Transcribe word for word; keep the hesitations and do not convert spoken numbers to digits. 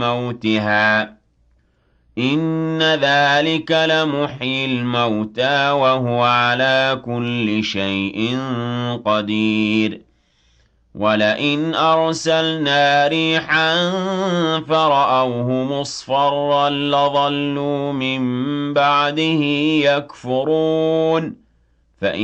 مَوْتِهَا ۚ إِنَّ ذَٰلِكَ لَمُحْيِي الْمَوْتَىٰ ۖ وَهُوَ عَلَىٰ كُلِّ شَيْءٍ قَدِيرٌ وَلَئِنْ أَرْسَلْنَا رِيحًا فَرَأَوْهُ مُصْفَرًّا لَّظَلُّوا مِن بَعْدِهِ يَكْفُرُونَ